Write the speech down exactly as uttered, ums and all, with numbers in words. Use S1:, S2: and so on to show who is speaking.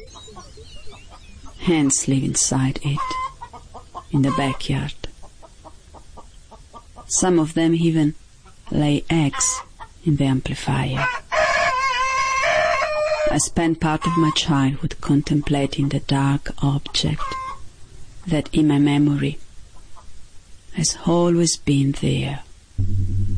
S1: Hens live inside it, in the backyard. Some of them even lay eggs in the amplifier. I spent part of my childhood contemplating the dark object that in my memory has always been there,